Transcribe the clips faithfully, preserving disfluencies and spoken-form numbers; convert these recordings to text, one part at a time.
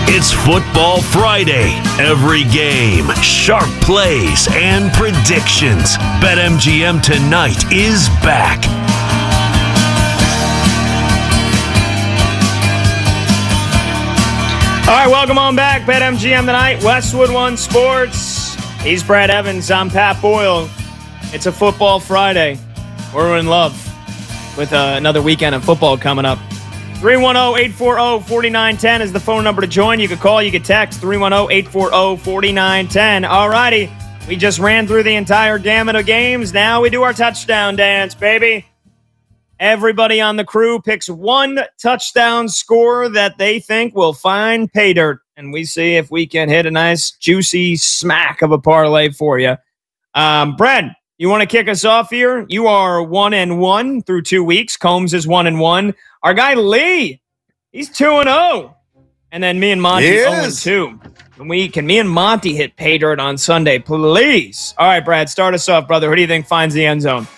It's Football Friday. Every game, sharp plays, and predictions. BetMGM Tonight is back. All right, welcome on back. BetMGM Tonight, Westwood One Sports. He's Brad Evans. I'm Pat Boyle. It's a Football Friday. We're in love with uh, another weekend of football coming up. three one zero, eight four zero, four nine one zero is the phone number to join. You can call, you can text, three one zero, eight four zero, four nine one zero. All righty, we just ran through the entire gamut of games. Now we do our touchdown dance, baby. Everybody on the crew picks one touchdown score that they think will find pay dirt, and we see if we can hit a nice, juicy smack of a parlay for you. Um, Brad, you want to kick us off here? You are one and one through two weeks. Combs is one and one. Our guy Lee, he's two and zero, and then me and Monty zero and two. Can we? Can me and Monty hit pay dirt on Sunday, please? All right, Brad, start us off, brother. Who do you think finds the end zone?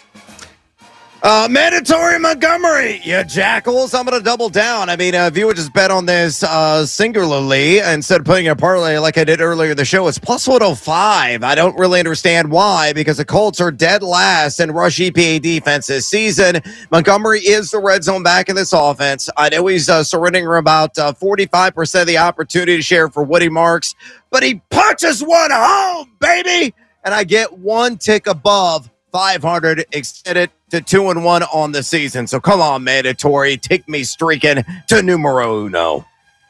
Uh, mandatory Montgomery, you jackals. I'm going to double down. I mean, uh, if you would just bet on this uh, singularly instead of putting a parlay like I did earlier in the show, it's plus one oh five. I don't really understand why, because the Colts are dead last in rush E P A defense this season. Montgomery is the red zone back in this offense. I know he's uh, surrendering about uh, forty-five percent of the opportunity share for Woody Marks, but he punches one home, baby, and I get one tick above five hundred, extend it to two and one on the season. So come on, mandatory, take me streaking to numero uno.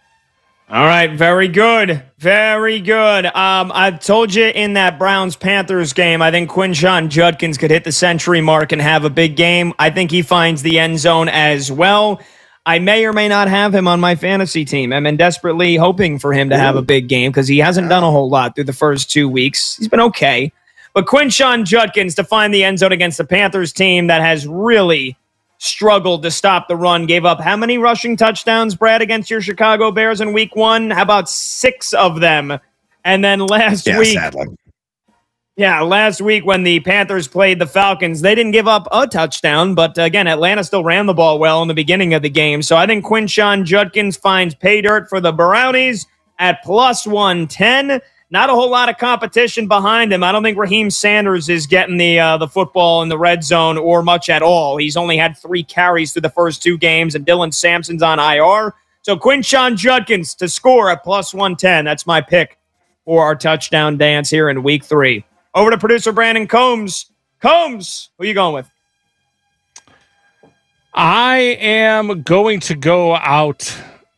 All right, very good, very good. Um, I told you in that Browns-Panthers game, I think Quinshon Judkins could hit the century mark and have a big game. I think he finds the end zone as well. I may or may not have him on my fantasy team. I'm in desperately hoping for him to have a big game because he hasn't done a whole lot through the first two weeks. He's been okay. But Quinshon Judkins to find the end zone against the Panthers team that has really struggled to stop the run. Gave up how many rushing touchdowns, Brad, against your Chicago Bears in week one? How about six of them? And then last yeah, week, sadly. yeah, last week when the Panthers played the Falcons, they didn't give up a touchdown. But again, Atlanta still ran the ball well in the beginning of the game. So I think Quinshon Judkins finds pay dirt for the Brownies at plus one ten. Not a whole lot of competition behind him. I don't think Raheem Sanders is getting the uh, the football in the red zone or much at all. He's only had three carries through the first two games, and Dylan Sampson's on I R. So Quinshon Judkins to score at plus one ten. That's my pick for our touchdown dance here in week three. Over to producer Brandon Combs. Combs, who are you going with? I am going to go out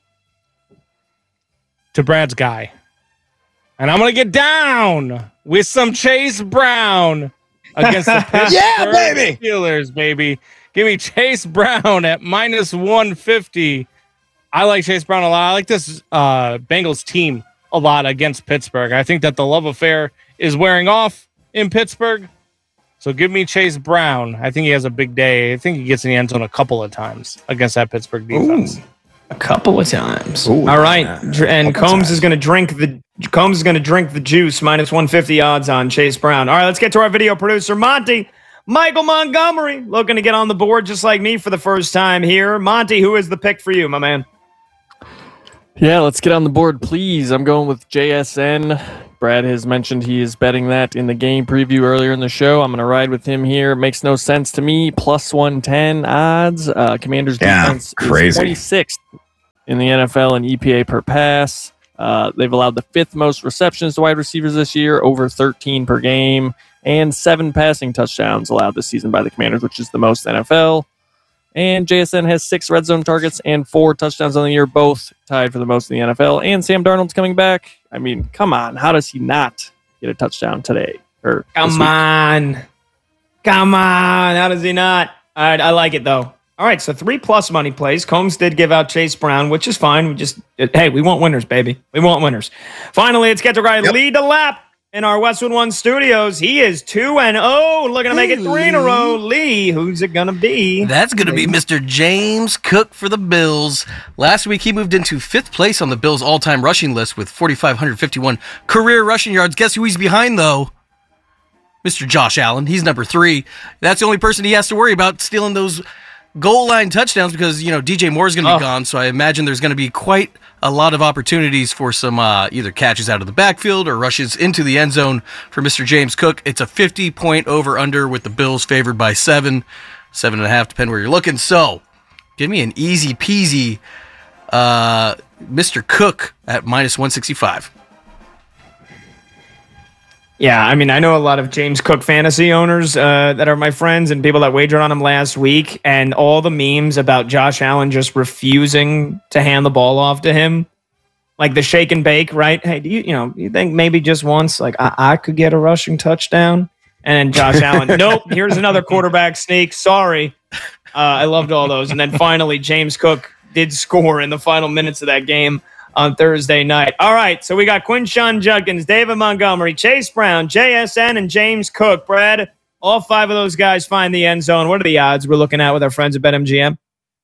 to Brad's guy. And I'm going to get down with some Chase Brown against the Pittsburgh yeah, baby. Steelers, baby. Give me Chase Brown at minus one fifty. I like Chase Brown a lot. I like this uh, Bengals team a lot against Pittsburgh. I think that the love affair is wearing off in Pittsburgh. So give me Chase Brown. I think he has a big day. I think he gets in the end zone a couple of times against that Pittsburgh defense. Ooh, a couple of times. Ooh, All right. yeah. And Combs times. is going to drink the Combs is going to drink the juice, minus one fifty odds on Chase Brown. All right, let's get to our video producer, Monty. Michael Montgomery, looking to get on the board just like me for the first time here. Monty, who is the pick for you, my man? Yeah, let's get on the board, please. I'm going with J S N. Brad has mentioned he is betting that in the game preview earlier in the show. I'm going to ride with him here. It makes no sense to me. Plus one ten odds. Uh, Commanders yeah, defense crazy. is twenty-sixth in the N F L in E P A per pass. Uh, they've allowed the fifth most receptions to wide receivers this year, over thirteen per game, and seven passing touchdowns allowed this season by the Commanders, which is the most N F L. And J S N has six red zone targets and four touchdowns on the year, both tied for the most in the N F L. And Sam Darnold's coming back. I mean, come on. How does he not get a touchdown today? Or Come on. Come on. How does he not? All right, I like it, though. All right, so three plus money plays. Combs did give out Chase Brown, which is fine. We just, hey, we want winners, baby. We want winners. Finally, let's get to guy yep. Lee DeLapp in our Westwood One studios. He is two and oh, looking to make it three in a row. Lee, who's it going to be? That's going to be Mister James Cook for the Bills. Last week, he moved into fifth place on the Bills' all-time rushing list with four thousand five hundred fifty-one career rushing yards. Guess who he's behind, though? Mister Josh Allen. He's number three. That's the only person he has to worry about stealing those goal line touchdowns because, you know, D J Moore is going to be Oh. gone, so I imagine there's going to be quite a lot of opportunities for some uh, either catches out of the backfield or rushes into the end zone for Mister James Cook. It's a fifty-point over-under with the Bills favored by seven, seven and a half, depending where you're looking. So, give me an easy-peasy uh, Mister Cook at minus one sixty-five. Yeah, I mean, I know a lot of James Cook fantasy owners uh, that are my friends and people that wagered on him last week, and all the memes about Josh Allen just refusing to hand the ball off to him, like the shake and bake, right? Hey, do you, you know, you think maybe just once, like I, I could get a rushing touchdown, and Josh Allen, nope, here's another quarterback sneak. Sorry, uh, I loved all those, and then finally James Cook did score in the final minutes of that game on Thursday night. All right, so we got Quinshon Judkins, David Montgomery, Chase Brown, J S N, and James Cook. Brad, all five of those guys find the end zone. What are the odds we're looking at with our friends at BetMGM?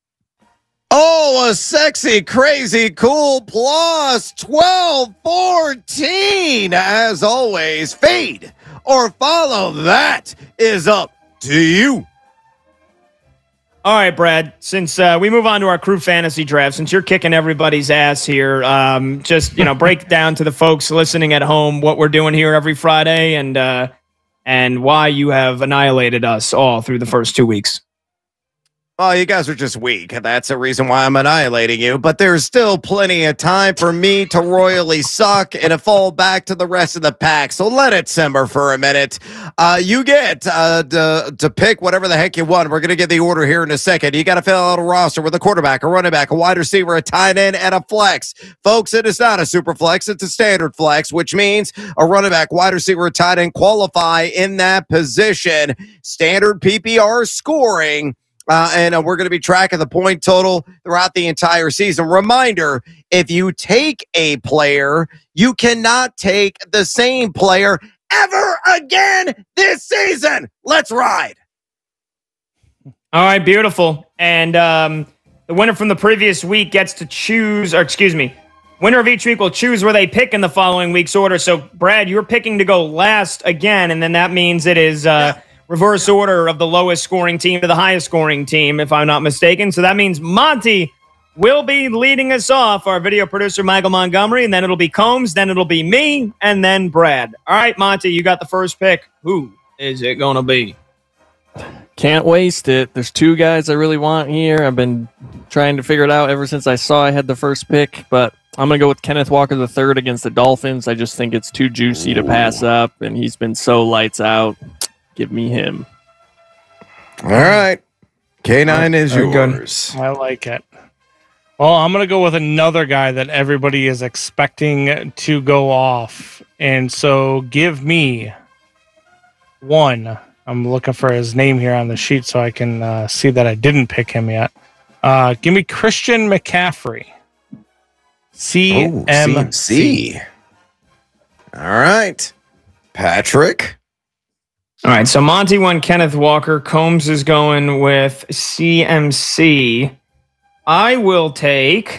Oh, a sexy, crazy, cool plus twelve fourteen. As always, fade or follow. That is up to you. All right, Brad, since uh, we move on to our crew fantasy draft, since you're kicking everybody's ass here, um, just, you know, break down to the folks listening at home what we're doing here every Friday and uh, and why you have annihilated us all through the first two weeks. Oh, you guys are just weak. That's the reason why I'm annihilating you. But there's still plenty of time for me to royally suck and to fall back to the rest of the pack. So let it simmer for a minute. Uh, you get uh, to, to pick whatever the heck you want. We're going to get the order here in a second. You got to fill out a roster with a quarterback, a running back, a wide receiver, a tight end, and a flex. Folks, it is not a super flex. It's a standard flex, which means a running back, wide receiver, a tight end qualify in that position. Standard P P R scoring. Uh, and uh, we're going to be tracking the point total throughout the entire season. Reminder, if you take a player, you cannot take the same player ever again this season. Let's ride. All right, beautiful. And um, the winner from the previous week gets to choose, or excuse me, winner of each week will choose where they pick in the following week's order. So, Brad, you're picking to go last again, and then that means it is uh, yeah. reverse order of the lowest scoring team to the highest scoring team, if I'm not mistaken. So that means Monty will be leading us off, our video producer, Michael Montgomery, and then it'll be Combs, then it'll be me, and then Brad. All right, Monty, you got the first pick. Who is it going to be? Can't waste it. There's two guys I really want here. I've been trying to figure it out ever since I saw I had the first pick, but I'm going to go with Kenneth Walker the third against the Dolphins. I just think it's too juicy to pass up, and he's been so lights out. Give me him. All right. K nine is Very yours. good. I like it. Well, I'm going to go with another guy that everybody is expecting to go off. And so give me one. I'm looking for his name here on the sheet so I can uh, see that I didn't pick him yet. Uh, give me Christian McCaffrey. C M C. All right. Patrick. All right, so Monty won Kenneth Walker. Combs is going with C M C. I will take...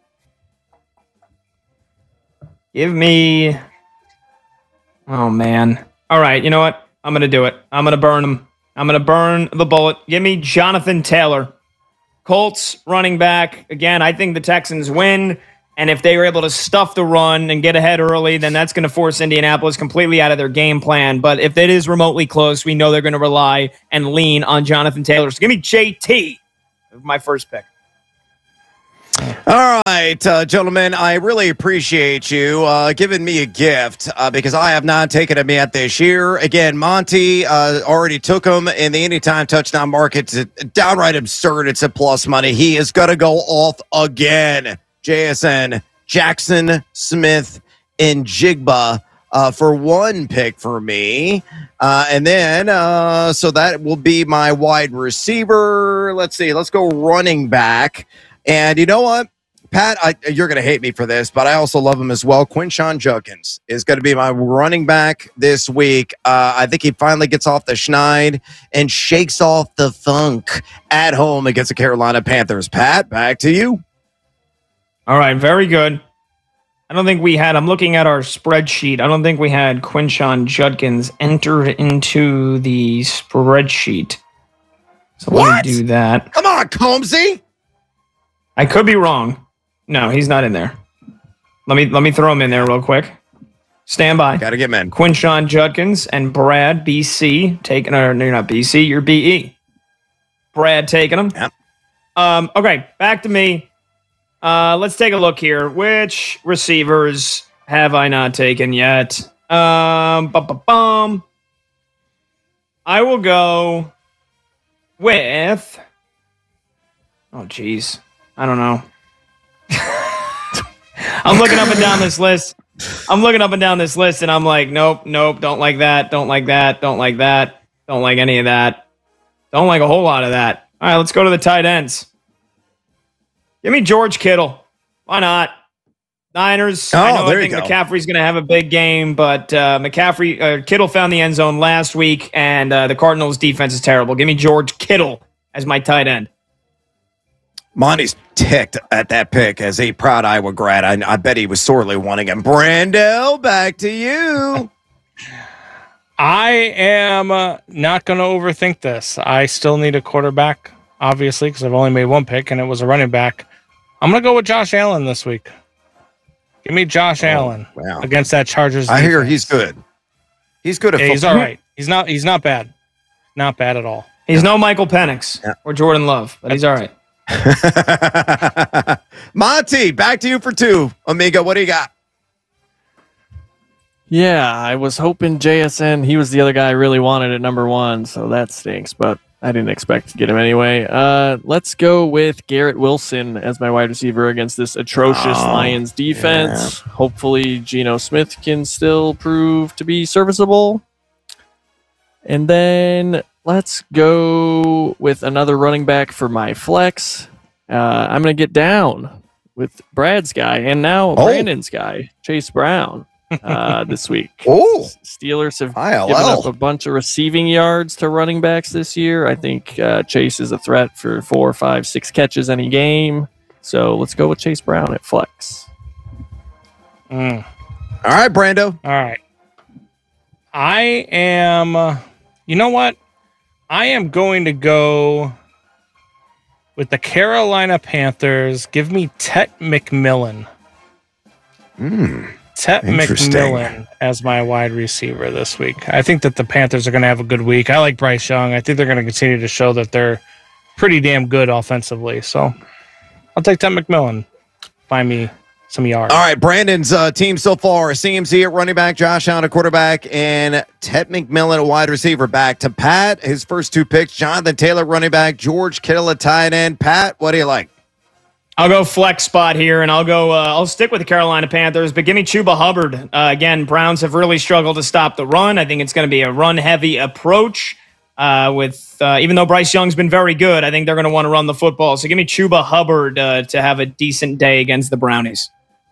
Give me... Oh, man. All right, you know what? I'm going to do it. I'm going to burn him. I'm going to burn the bullet. Give me Jonathan Taylor. Colts running back. Again, I think the Texans win. And if they were able to stuff the run and get ahead early, then that's going to force Indianapolis completely out of their game plan. But if it is remotely close, we know they're going to rely and lean on Jonathan Taylor. So give me J T, my first pick. All right, uh, gentlemen, I really appreciate you uh, giving me a gift uh, because I have not taken him yet this year. Again, Monty uh, already took him in the anytime touchdown market. It's downright absurd. It's a plus money. He is going to go off again. J S N, Jackson Smith, and Jigba uh, for one pick for me. Uh, and then, uh, so that will be my wide receiver. Let's see. Let's go running back. And you know what, Pat, I, you're going to hate me for this, but I also love him as well. Quinshon Judkins is going to be my running back this week. Uh, I think he finally gets off the schneid and shakes off the funk at home against the Carolina Panthers. Pat, back to you. All right, very good. I don't think we had, I'm looking at our spreadsheet. I don't think we had Quinshon Judkins entered into the spreadsheet. So What? let me do that. Come on, Combsy. I could be wrong. No, he's not in there. Let me let me throw him in there real quick. Stand by. Got to get him in. Quinshawn Judkins and Brad B C taking. Or no, you're not B C. You're B E. Brad taking him. Yep. Um. Okay, back to me. Uh. Let's take a look here. Which receivers have I not taken yet? Um. Bum, bum, bum. I will go with. Oh, geez. I don't know. I'm looking up and down this list. I'm looking up and down this list, and I'm like, nope, nope, don't like that, don't like that, don't like that, don't like any of that, don't like a whole lot of that. All right, let's go to the tight ends. Give me George Kittle. Why not? Niners. Oh, I know. there I you think go. McCaffrey's going to have a big game, but uh, McCaffrey, uh, Kittle found the end zone last week, and uh, the Cardinals' defense is terrible. Give me George Kittle as my tight end. Monty's ticked at that pick as a proud Iowa grad. I, I bet he was sorely wanting him. Brando, back to you. I am uh, not going to overthink this. I still need a quarterback, obviously, because I've only made one pick, and it was a running back. I'm going to go with Josh Allen this week. Give me Josh Oh, Allen wow. against that Chargers I hear defense. he's good. He's good at Yeah, he's football. all right. He's not. He's not bad. Not bad at all. He's no Michael Penix Yeah. or Jordan Love, but he's all right. Monty, back to you for two. Amiga, what do you got? Yeah, I was hoping J S N, he was the other guy I really wanted at number one, so that stinks, but I didn't expect to get him anyway. Uh, let's go with Garrett Wilson as my wide receiver against this atrocious Oh, Lions defense. Hopefully, Geno Smith can still prove to be serviceable. And then let's go with another running back for my flex. Uh, I'm going to get down with Brad's guy and now Brandon's guy, Chase Brown, uh, this week. Oh, Steelers have I L L. given up a bunch of receiving yards to running backs this year. I think uh, Chase is a threat for four, five, six catches any game. So let's go with Chase Brown at flex. Mm. all right, Brando. All right. I am. Uh, you know what? I am going to go with the Carolina Panthers. Give me Tet McMillan. Mm. Tet Interesting. McMillan as my wide receiver this week. I think that the Panthers are going to have a good week. I like Bryce Young. I think they're going to continue to show that they're pretty damn good offensively. So I'll take Tet McMillan. Find me some yards. All right, Brandon's uh, team so far: C M C at running back, Josh Allen at quarterback, and Ted McMillan at wide receiver. Back to Pat. His first two picks: Jonathan Taylor, running back, George Kittle at tight end. Pat, what do you like? I'll go flex spot here, and I'll go. Uh, I'll stick with the Carolina Panthers, but give me Chuba Hubbard. Uh, again, Browns have really struggled to stop the run. I think it's going to be a run-heavy approach. Uh, with uh, even though Bryce Young's been very good, I think they're going to want to run the football. So give me Chuba Hubbard uh, to have a decent day against the Brownies.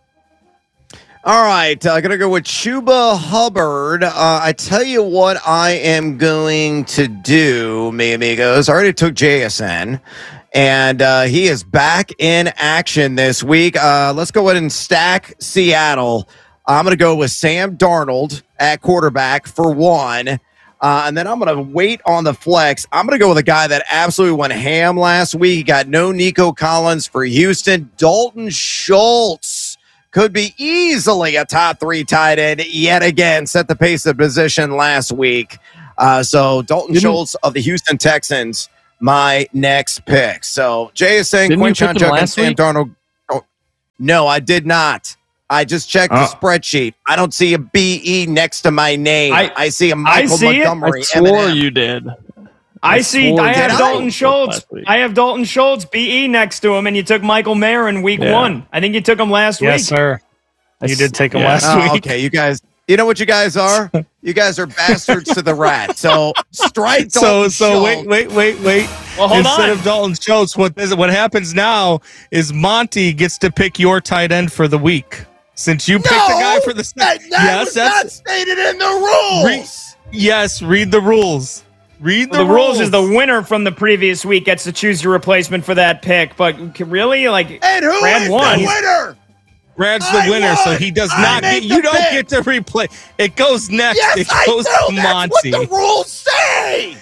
All right, I'm uh, going to go with Chuba Hubbard. Uh, I tell you what I am going to do, mi amigos. I already took J S N, and uh, he is back in action this week. Uh, let's go ahead and stack Seattle. I'm going to go with Sam Darnold at quarterback for one, uh, and then I'm going to wait on the flex. I'm going to go with a guy that absolutely went ham last week. He got no Nico Collins for Houston. Dalton Schultz could be easily a top three tight end yet again. Set the pace of position last week. Uh, so Dalton Didn't- Schultz of the Houston Texans, my next pick. So J S N, Didn't you Quinshon pick him Judkins, last Sam week? Darnold. Oh, no, I did not. I just checked the Oh. spreadsheet. I don't see a B E next to my name. I, I- see a Michael see it. Montgomery. I swore Eminem. you did. I see. swore I you have did. Dalton I- Schultz. last week. I have Dalton Schultz B E next to him, and you took Michael Mayer in week Yeah. one. I think you took him last Yes, week. sir. I You s- did take him yeah. last Oh, week. okay, you guys. You know what you guys are? You guys are bastards to the rat. So strike So, Dalton so Schultz. wait, wait, wait, wait. Well, hold Instead on. of Dalton Schultz, what is what happens now is Monty gets to pick your tight end for the week. Since you picked a guy for the that, that yes, was that's not stated in the rules. Re- yes. Read the rules. Read the, The rules is the winner from the previous week gets to choose your replacement for that pick. But really, like, and who Brad is won. the winner? Brad's the I winner, so won. he does I not made get. the You don't pick. get to replay. It goes next. Yes, it I goes do. to That's what Monty. the rules say.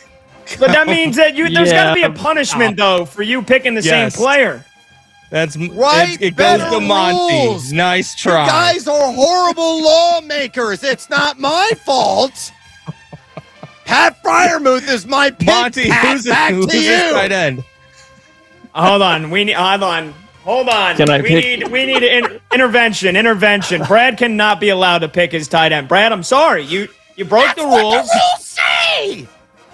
But that means that you there's got to be a Yeah. punishment though for you picking the Yes. same player. That's Right, It, it goes better to Monty. rules. Nice You try. guys are horrible lawmakers. It's not my fault. Pat Fryermuth is my pick. Monty, Pat, who's, back who's to his you. tight end? Hold on, we need. Hold on, hold on. Can I we pick- need we need in, intervention. Intervention. Brad cannot be allowed to pick his tight end. Brad, I'm sorry. You you broke That's the what rules. the rules say.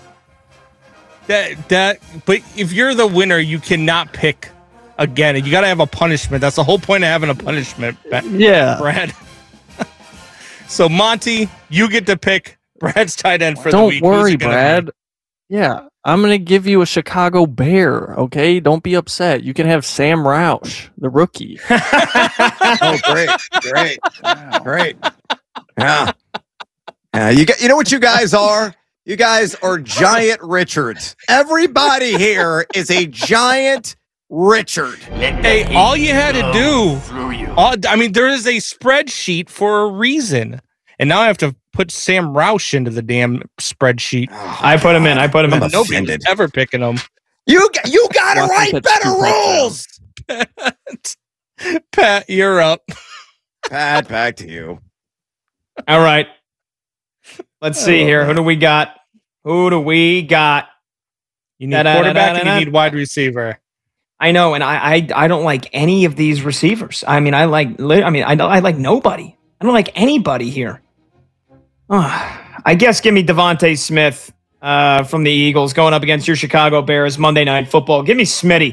That that. But if you're the winner, you cannot pick again. You got to have a punishment. That's the whole point of having a punishment, Ba- Yeah. Brad. So Monty, you get to pick Brad's tight end for the Don't week. Who's worry, it gonna Brad. be? Yeah, I'm gonna give you a Chicago Bear. Okay, don't be upset. You can have Sam Roush, the rookie. Oh, great, great, great. Yeah, yeah. You got. You know what you guys are? You guys are giant Richards. Everybody here is a giant Richard. Hey, all you had to do, all, I mean, there is a spreadsheet for a reason. And now I have to put Sam Roush into the damn spreadsheet. I put him in. I put him in. I'm Nobody's offended. ever picking him. You g- you got to Watch him write catch better two rules. touchdowns. Pat, you're up. Pat, back to you. All right. Let's see here. Who do we got? Who do we got? You need Da-da-da-da-da-da. quarterback and you need wide receiver. I know, and I, I I don't like any of these receivers. I mean, I like li- I mean, I don't I like nobody. I don't like anybody here. Oh, I guess give me Devontae Smith uh, from the Eagles going up against your Chicago Bears Monday Night Football. Give me Smitty.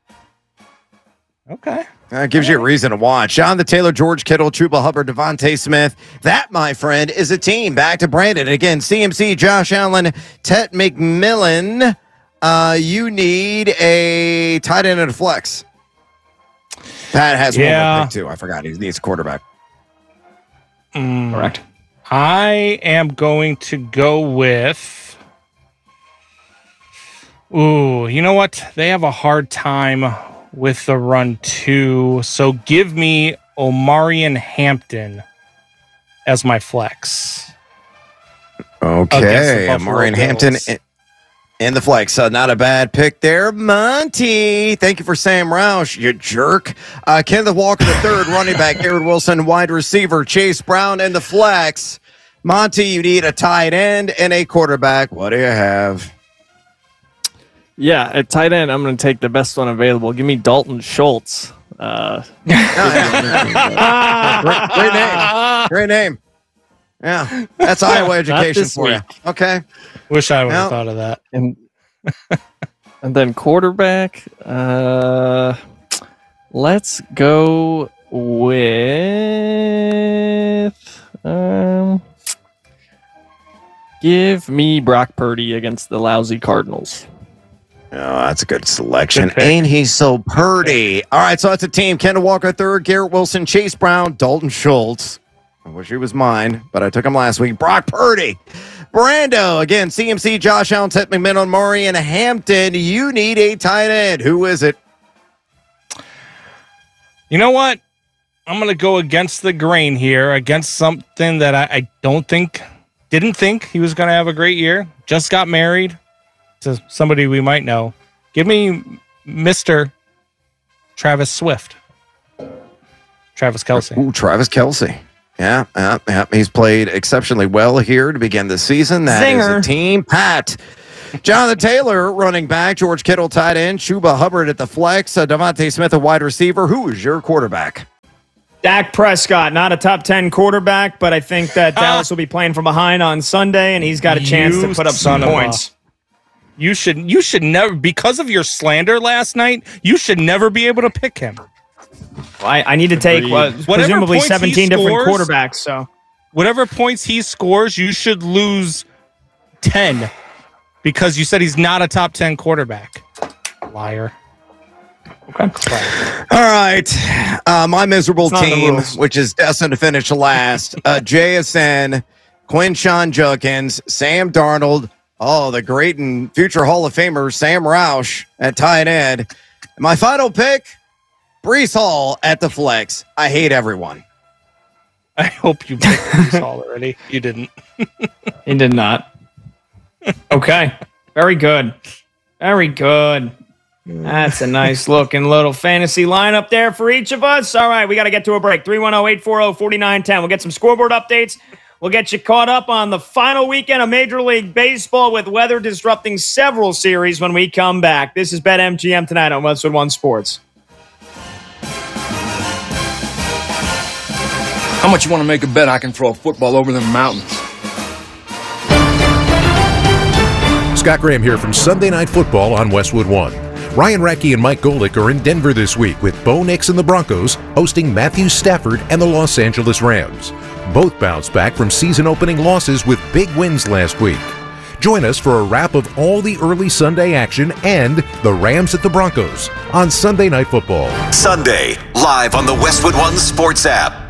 Okay. That gives you a reason to watch. Jonathan Taylor, George Kittle, Chuba Hubbard, Devontae Smith. That, my friend, is a team. Back to Brandon. Again, C M C, Josh Allen, Tet McMillan. Uh, you need a tight end and a flex. Pat has one Yeah. more pick, too. I forgot. He needs a quarterback. Mm, Correct. I am going to go with. Ooh, you know what? They have a hard time with the run too. So give me Omarion Hampton as my flex. Okay. Against the Buffalo Marion Hampton Bills. in, in the flex. Uh, not a bad pick there. Monty, thank you for Sam Roush, you jerk. Uh, Kenneth Walker, the third running back. Garrett Wilson, wide receiver. Chase Brown in the flex. Monty, you need a tight end and a quarterback. What do you have? Yeah, at tight end, I'm going to take the best one available. Give me Dalton Schultz. Uh, great, great name. Great name. Yeah, that's Iowa education this for you. week. Okay. Wish I would have Well- thought of that. and and then quarterback. Uh, let's go with um. Give me Brock Purdy against the lousy Cardinals. Oh, that's a good selection. Good pick. Ain't he so purdy? All right, so that's a team. Kendall Walker third, Garrett Wilson, Chase Brown, Dalton Schultz. I wish he was mine, but I took him last week. Brock Purdy. Brando, again, C M C, Josh Allen, Tet McMillan, Murray, and Hampton. You need a tight end. Who is it? You know what? I'm going to go against the grain here, against something that I, I don't think, didn't think he was going to have a great year. Just got married to somebody we might know. Give me Mister Travis Swift. Travis Kelce. Ooh, Travis Kelce. Yeah, yeah, yeah. He's played exceptionally well here to begin the season. That is Zinger. a team. Pat. Jonathan Taylor, running back. George Kittle, tight end. Chuba Hubbard at the flex. Uh, Devontae Smith, a wide receiver. Who is your quarterback? Dak Prescott, not a top ten quarterback, but I think that Dallas will be playing from behind on Sunday, and he's got a chance to You put up some son of a- points. You should you should never, because of your slander last night, you should never be able to pick him. I, I need to take uh, Whatever presumably points he seventeen different scores- quarterbacks. So Whatever points he scores, you should lose ten because you said he's not a top ten quarterback. Liar. okay. All right. Uh, my miserable It's not in the team, rules. which is destined to finish last. Uh, J S N, Quinshawn Judkins, Sam Darnold. Oh, the great and future Hall of Famer, Sam Roush at tight end. My final pick, Brees Hall at the flex. I hate everyone. I hope you picked this all already. You didn't. He did not. Okay. Very good. Very good. That's a nice looking little fantasy lineup there for each of us. All right, we got to get to a break. three one zero, eight four zero, four nine one zero. We'll get some scoreboard updates. We'll get you caught up on the final weekend of Major League Baseball with weather disrupting several series when we come back. This is BetMGM tonight on Westwood One Sports. How much you want to make a bet I can throw a football over the mountains? Scott Graham here from Sunday Night Football on Westwood One. Ryan Rackey and Mike Golick are in Denver this week with Bo Nix and the Broncos hosting Matthew Stafford and the Los Angeles Rams. Both bounced back from season-opening losses with big wins last week. Join us for a wrap of all the early Sunday action and the Rams at the Broncos on Sunday Night Football. Sunday, live on the Westwood One Sports app.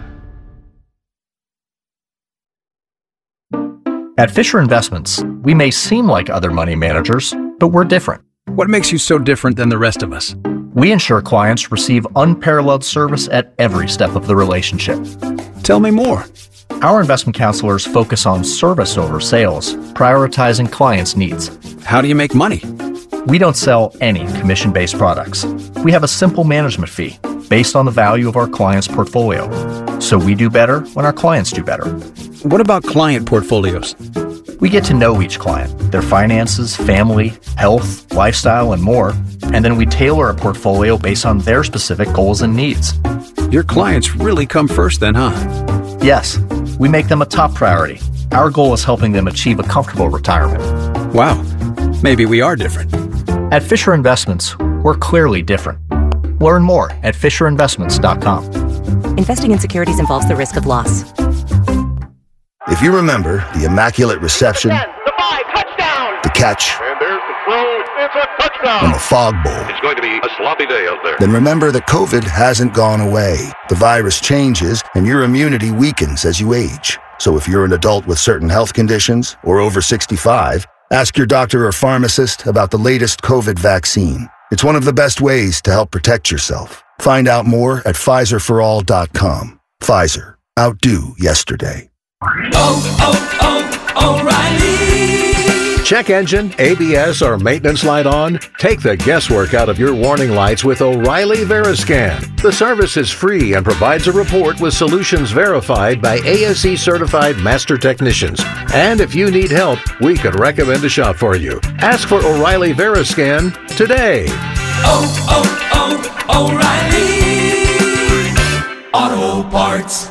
At Fisher Investments, we may seem like other money managers, but we're different. What makes you so different than the rest of us? We ensure clients receive unparalleled service at every step of the relationship. Tell me more. Our investment counselors focus on service over sales, prioritizing clients' needs. How do you make money? We don't sell any commission-based products. We have a simple management fee based on the value of our clients' portfolio. So we do better when our clients do better. What about client portfolios? We get to know each client, their finances, family, health, lifestyle, and more, and then we tailor a portfolio based on their specific goals and needs. Your clients really come first then, huh? Yes, we make them a top priority. Our goal is helping them achieve a comfortable retirement. Wow, maybe we are different. At Fisher Investments, we're clearly different. Learn more at fisher investments dot com. Investing in securities involves the risk of loss. If you remember the Immaculate Reception, the five, touchdown, the catch, and there's the throw, it's a touchdown, and the Fog Bowl, it's going to be a sloppy day out there. Then remember that COVID hasn't gone away. The virus changes, and your immunity weakens as you age. So if you're an adult with certain health conditions or over sixty-five, ask your doctor or pharmacist about the latest COVID vaccine. It's one of the best ways to help protect yourself. Find out more at Pfizer for all dot com. Pfizer. Outdo yesterday. Oh, oh, oh, O'Reilly! Check engine, A B S, or maintenance light on? Take the guesswork out of your warning lights with O'Reilly Veriscan. The service is free and provides a report with solutions verified by A S E-certified master technicians. And if you need help, we could recommend a shop for you. Ask for O'Reilly Veriscan today. Oh, oh, oh, O'Reilly Auto Parts.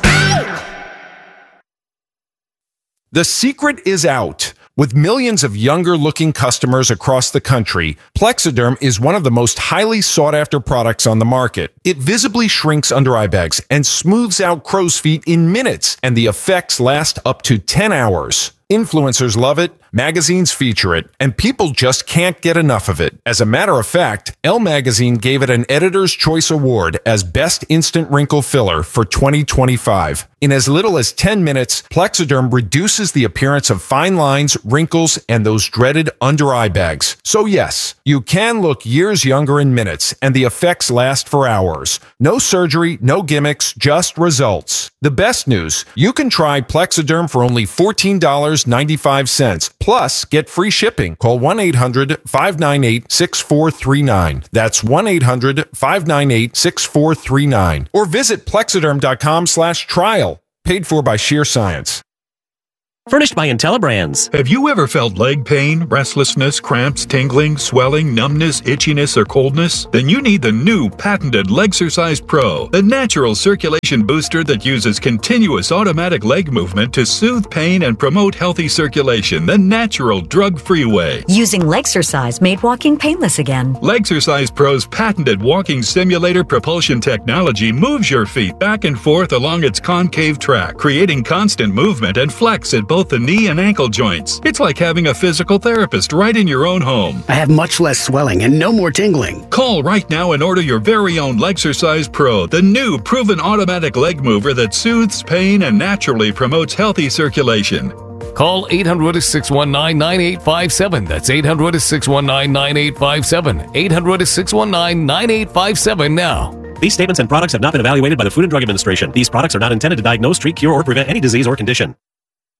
The secret is out. With millions of younger-looking customers across the country, Plexiderm is one of the most highly sought-after products on the market. It visibly shrinks under-eye bags and smooths out crow's feet in minutes, and the effects last up to ten hours. Influencers love it, magazines feature it, and people just can't get enough of it. As a matter of fact, Elle Magazine gave it an Editor's Choice Award as Best Instant Wrinkle Filler for twenty twenty-five. In as little as ten minutes, Plexiderm reduces the appearance of fine lines, wrinkles, and those dreaded under-eye bags. So yes, you can look years younger in minutes, and the effects last for hours. No surgery, no gimmicks, just results. The best news, you can try Plexiderm for only fourteen dollars and ninety-five cents. Plus, get free shipping. Call one eight hundred, five nine eight, six four three nine. That's one eight hundred, five nine eight, six four three nine. Or visit plexiderm.com slash trial. Paid for by Sheer Science. Furnished by IntelliBrands. Have you ever felt leg pain, restlessness, cramps, tingling, swelling, numbness, itchiness, or coldness? Then you need the new patented Legsercise Pro, the natural circulation booster that uses continuous automatic leg movement to soothe pain and promote healthy circulation the natural, drug-free way. Using Legsercise made walking painless again. Legsercise Pro's patented walking simulator propulsion technology moves your feet back and forth along its concave track, creating constant movement and flex at both both the knee and ankle joints. It's like having a physical therapist right in your own home. I have much less swelling and no more tingling. Call right now and order your very own Legsercise Pro, the new proven automatic leg mover that soothes pain and naturally promotes healthy circulation. Call eight hundred, six one nine, nine eight five seven. That's eight hundred, six one nine, nine eight five seven. eight hundred, six one nine, nine eight five seven now. These statements and products have not been evaluated by the Food and Drug Administration. These products are not intended to diagnose, treat, cure, or prevent any disease or condition.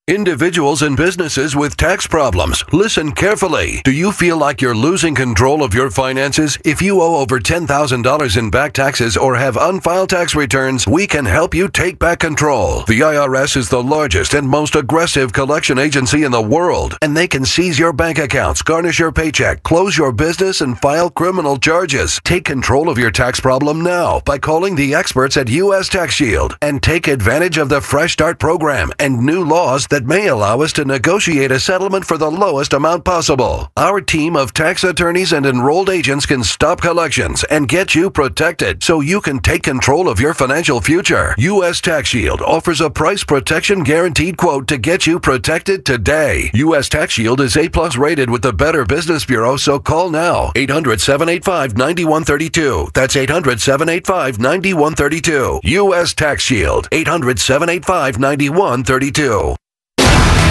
Individuals and businesses with tax problems, listen carefully. Do you feel like you're losing control of your finances? If you owe over ten thousand dollars in back taxes or have unfiled tax returns, we can help you take back control. The I R S is the largest and most aggressive collection agency in the world, and they can seize your bank accounts, garnish your paycheck, close your business, and file criminal charges. Take control of your tax problem now by calling the experts at U S Tax Shield and take advantage of the Fresh Start program and new laws that may allow us to negotiate a settlement for the lowest amount possible. Our team of tax attorneys and enrolled agents can stop collections and get you protected so you can take control of your financial future. U S Tax Shield offers a price protection guaranteed quote to get you protected today. U S Tax Shield is A plus rated with the Better Business Bureau, so call now. eight hundred, seven eight five, nine one three two. That's eight hundred, seven eight five, nine one three two. U S Tax Shield. eight hundred, seven eight five, nine one three two.